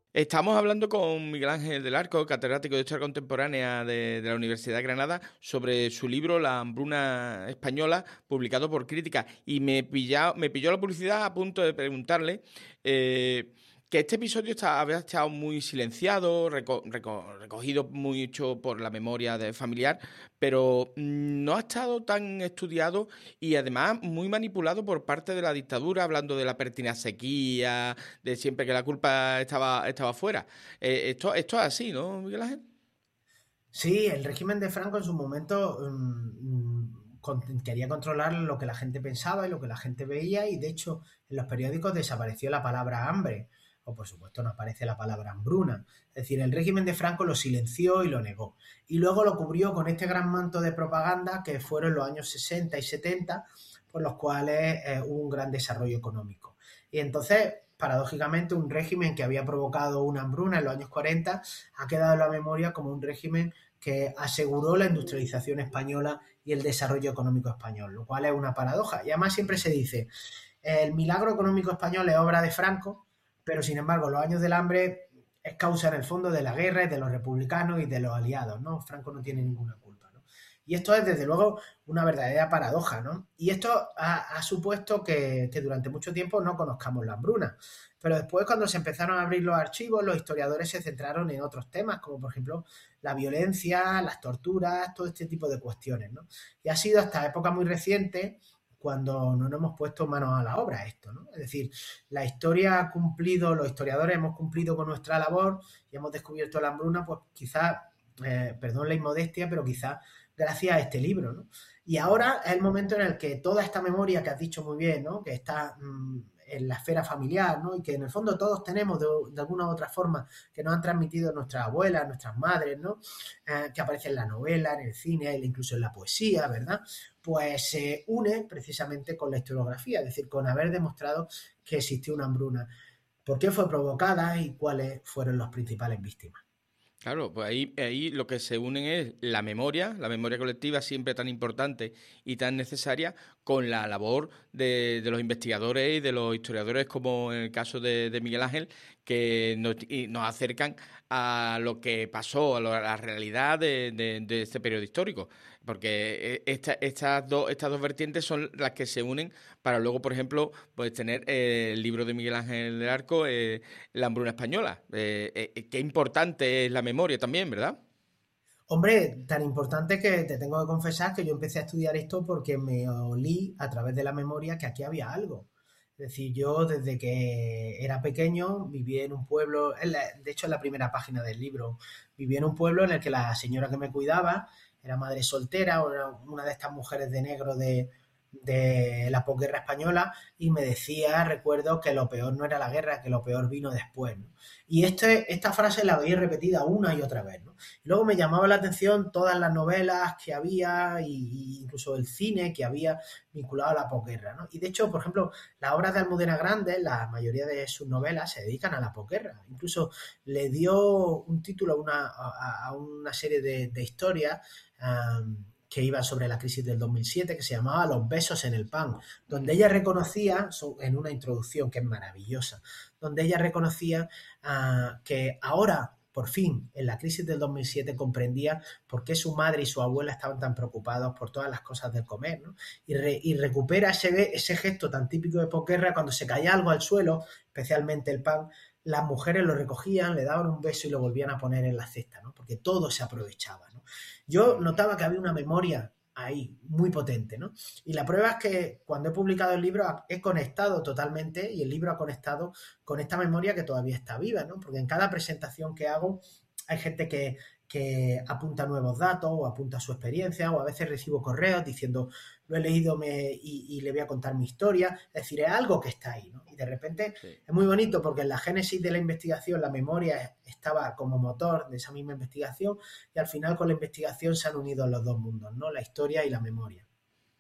Estamos hablando con Miguel Ángel del Arco, catedrático de Historia Contemporánea de la Universidad de Granada, sobre su libro La hambruna española, publicado por Crítica. Y me pilló la publicidad a punto de preguntarle eh, que este episodio había estado muy silenciado, recogido mucho por la memoria familiar, pero no ha estado tan estudiado y además muy manipulado por parte de la dictadura, hablando de la pertinasequía, de siempre que la culpa estaba fuera. Esto es así, ¿no, Miguel Ángel? Sí, el régimen de Franco en su momento quería controlar lo que la gente pensaba y lo que la gente veía, y de hecho en los periódicos desapareció la palabra hambre, o por supuesto no aparece la palabra hambruna. Es decir, el régimen de Franco lo silenció y lo negó. Y luego lo cubrió con este gran manto de propaganda que fueron los años 60 y 70, por los cuales hubo un gran desarrollo económico. Y entonces, paradójicamente, un régimen que había provocado una hambruna en los años 40 ha quedado en la memoria como un régimen que aseguró la industrialización española y el desarrollo económico español, lo cual es una paradoja. Y además siempre se dice, el milagro económico español es obra de Franco, pero sin embargo los años del hambre es causa en el fondo de la guerra y de los republicanos y de los aliados, ¿no? Franco no tiene ninguna culpa, ¿no? Y esto es desde luego una verdadera paradoja, ¿no? Y esto ha supuesto que durante mucho tiempo no conozcamos la hambruna. Pero después, cuando se empezaron a abrir los archivos, los historiadores se centraron en otros temas, como por ejemplo la violencia, las torturas, todo este tipo de cuestiones, ¿no? Y ha sido hasta época muy reciente cuando no nos hemos puesto manos a la obra esto, ¿no? Es decir, la historia ha cumplido, los historiadores hemos cumplido con nuestra labor y hemos descubierto la hambruna, pues quizás, perdón la inmodestia, pero quizás gracias a este libro, ¿no? Y ahora es el momento en el que toda esta memoria que has dicho muy bien, ¿no? Que está en la esfera familiar, ¿no? Y que en el fondo todos tenemos de alguna u otra forma, que nos han transmitido nuestras abuelas, nuestras madres, ¿no? Que aparece en la novela, en el cine, incluso en la poesía, ¿verdad? Pues se une precisamente con la historiografía, es decir, con haber demostrado que existió una hambruna. ¿Por qué fue provocada y cuáles fueron las principales víctimas? Claro, pues ahí lo que se unen es la memoria colectiva siempre tan importante y tan necesaria, con la labor de los investigadores y de los historiadores, como en el caso de Miguel Ángel, que nos acercan a lo que pasó, a la realidad de este periodo histórico. Porque estas dos vertientes son las que se unen para luego, por ejemplo, pues tener el libro de Miguel Ángel del Arco, La hambruna española. Qué importante es la memoria también, ¿verdad? Hombre, tan importante que te tengo que confesar que yo empecé a estudiar esto porque me olí a través de la memoria que aquí había algo. Es decir, yo desde que era pequeño viví en un pueblo, de hecho en la primera página del libro, viví en un pueblo en el que la señora que me cuidaba era madre soltera, una de estas mujeres de negro de la posguerra española, y me decía, recuerdo, que lo peor no era la guerra, que lo peor vino después, ¿no? Y esta frase la veía repetida una y otra vez, ¿no? Y luego me llamaba la atención todas las novelas que había, y incluso el cine que había vinculado a la posguerra, ¿no? Y de hecho, por ejemplo, las obras de Almudena Grandes, la mayoría de sus novelas se dedican a la posguerra. Incluso le dio un título a una serie de historias que iba sobre la crisis del 2007, que se llamaba Los besos en el pan, donde ella reconocía, en una introducción que es maravillosa, donde ella reconocía que ahora, por fin, en la crisis del 2007, comprendía por qué su madre y su abuela estaban tan preocupados por todas las cosas del comer, ¿no? Y recupera ese gesto tan típico de posguerra, cuando se caía algo al suelo, especialmente el pan, las mujeres lo recogían, le daban un beso y lo volvían a poner en la cesta, ¿no? Porque todo se aprovechaba, ¿no? Yo notaba que había una memoria ahí muy potente, ¿no? Y la prueba es que cuando he publicado el libro he conectado totalmente, y el libro ha conectado con esta memoria que todavía está viva, ¿no? Porque en cada presentación que hago hay gente que apunta nuevos datos o apunta su experiencia, o a veces recibo correos diciendo lo he leído y le voy a contar mi historia. Es decir, es algo que está ahí, ¿no? Y de repente Sí. es muy bonito porque en la génesis de la investigación la memoria estaba como motor de esa misma investigación, y al final con la investigación se han unido los dos mundos, ¿no? La historia y la memoria.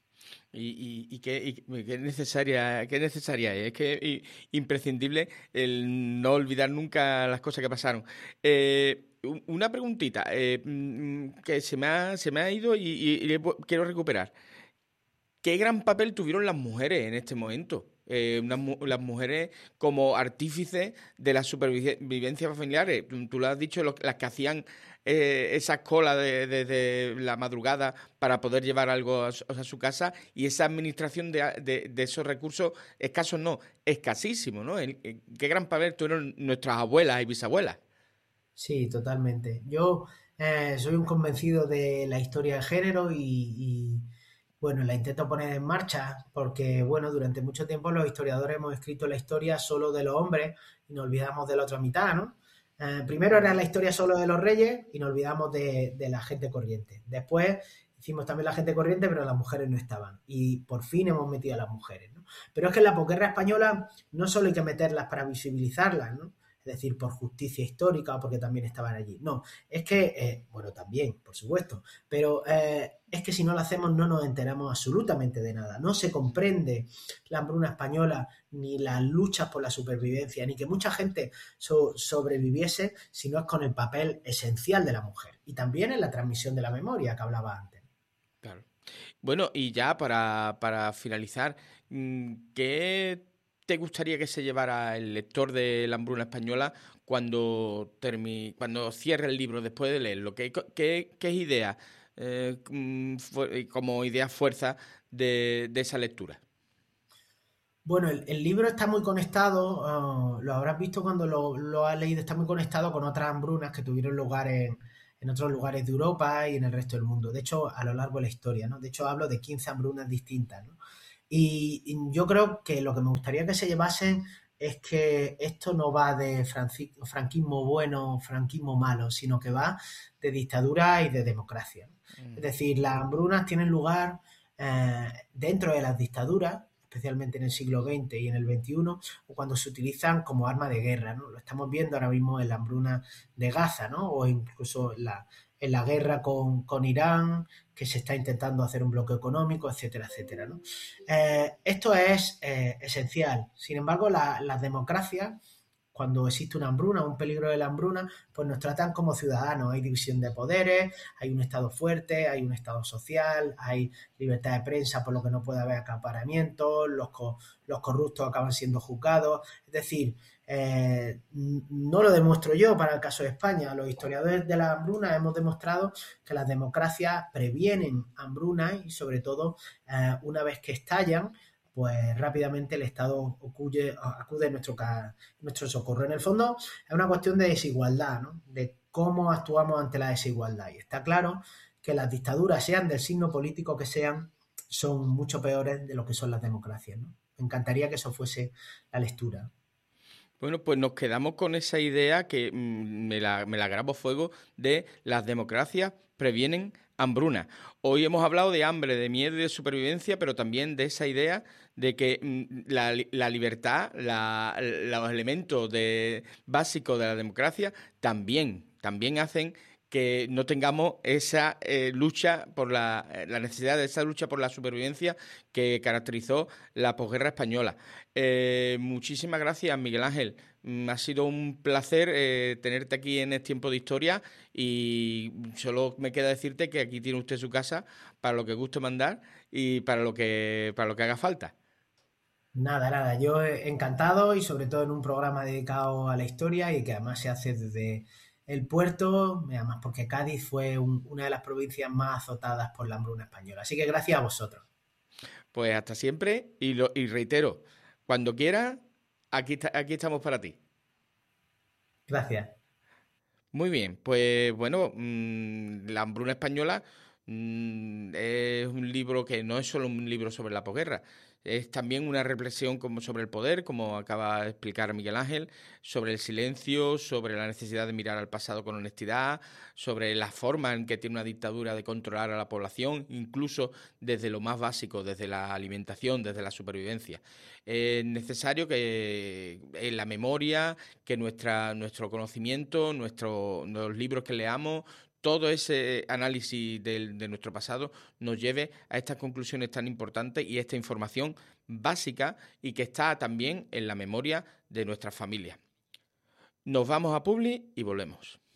Qué necesaria es. Es que imprescindible el no olvidar nunca las cosas que pasaron. Una preguntita que se me ha ido y quiero recuperar. ¿Qué gran papel tuvieron las mujeres en este momento? las mujeres como artífices de la supervivencia familiares. Tú lo has dicho, las que hacían esas colas desde la madrugada para poder llevar algo a su casa, y esa administración de esos recursos escasos, no, escasísimos, ¿no? Qué gran papel tuvieron nuestras abuelas y bisabuelas. Sí, totalmente. Yo soy un convencido de la historia de género bueno, la intento poner en marcha porque, bueno, durante mucho tiempo los historiadores hemos escrito la historia solo de los hombres y nos olvidamos de la otra mitad, ¿no? Primero era la historia solo de los reyes y nos olvidamos de la gente corriente. Después hicimos también la gente corriente, pero las mujeres no estaban. Y por fin hemos metido a las mujeres, ¿no? Pero es que en la posguerra española no solo hay que meterlas para visibilizarlas, ¿no? Es decir, por justicia histórica o porque también estaban allí. No, es que, bueno, también, por supuesto, pero es que si no lo hacemos no nos enteramos absolutamente de nada. No se comprende la hambruna española, ni las luchas por la supervivencia, ni que mucha gente sobreviviese, si no es con el papel esencial de la mujer. Y también en la transmisión de la memoria que hablaba antes. Claro. Bueno, y ya para finalizar, ¿qué te gustaría que se llevara el lector de La hambruna española cuando cierre el libro después de leerlo? ¿Qué idea, como idea fuerza de esa lectura? Bueno, el libro está muy conectado, lo habrás visto cuando lo has leído, está muy conectado con otras hambrunas que tuvieron lugar en otros lugares de Europa y en el resto del mundo. De hecho, a lo largo de la historia, ¿no? De hecho, hablo de 15 hambrunas distintas, ¿no? Y yo creo que lo que me gustaría que se llevasen es que esto no va de franquismo bueno, franquismo malo, sino que va de dictadura y de democracia, ¿no? Es Mm. decir, las hambrunas tienen lugar dentro de las dictaduras, especialmente en el siglo XX y en el XXI, o cuando se utilizan como arma de guerra, ¿no? Lo estamos viendo ahora mismo en la hambruna de Gaza, ¿no? O incluso en la guerra con Irán, que se está intentando hacer un bloqueo económico, etcétera, etcétera, ¿no? Esto es esencial. Sin embargo, las democracias, cuando existe una hambruna, un peligro de la hambruna, pues nos tratan como ciudadanos. Hay división de poderes, hay un Estado fuerte, hay un Estado social, hay libertad de prensa, por lo que no puede haber acaparamientos, los corruptos acaban siendo juzgados. Es decir, no lo demuestro yo para el caso de España. Los historiadores de la hambruna hemos demostrado que las democracias previenen hambrunas y, sobre todo, una vez que estallan, pues rápidamente el Estado acude en nuestro socorro. En el fondo es una cuestión de desigualdad, ¿no? De cómo actuamos ante la desigualdad. Y está claro que las dictaduras, sean del signo político que sean, son mucho peores de lo que son las democracias, ¿no? Me encantaría que eso fuese la lectura. Bueno, pues nos quedamos con esa idea que me la grabo a fuego, de las democracias previenen hambruna. Hoy hemos hablado de hambre, de miedo y de supervivencia, pero también de esa idea de que la libertad, los elementos básicos de la democracia también hacen que no tengamos esa lucha por la necesidad de esa lucha por la supervivencia que caracterizó la posguerra española. Muchísimas gracias, Miguel Ángel. Ha sido un placer tenerte aquí en este tiempo de historia, y solo me queda decirte que aquí tiene usted su casa para lo que guste mandar y para lo que haga falta. Nada, nada, yo encantado y sobre todo en un programa dedicado a la historia y que además se hace desde el puerto, además porque Cádiz fue una de las provincias más azotadas por la hambruna española. Así que gracias a vosotros. Pues hasta siempre, y reitero, cuando quieras, aquí estamos para ti. Gracias. Muy bien, pues bueno, La hambruna española es un libro que no es solo un libro sobre la posguerra, es también una reflexión como sobre el poder, como acaba de explicar Miguel Ángel, sobre el silencio, sobre la necesidad de mirar al pasado con honestidad, sobre la forma en que tiene una dictadura de controlar a la población, incluso desde lo más básico, desde la alimentación, desde la supervivencia. Es necesario que en la memoria, que nuestro conocimiento, los libros que leamos, todo ese análisis de nuestro pasado nos lleve a estas conclusiones tan importantes y esta información básica, y que está también en la memoria de nuestras familias. Nos vamos a Publi y volvemos.